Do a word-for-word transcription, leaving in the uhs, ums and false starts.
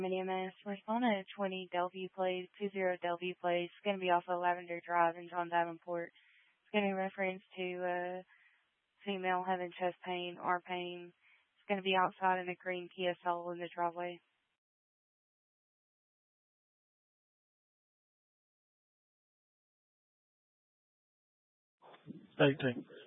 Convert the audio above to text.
M S. We're on a twenty Delview Place, two zero Delview Place. It's going to be off of Lavender Drive in John Davenport. It's going to be reference to uh, female having chest pain or pain. It's going to be outside in a green Kia Soul in the driveway. eighteen.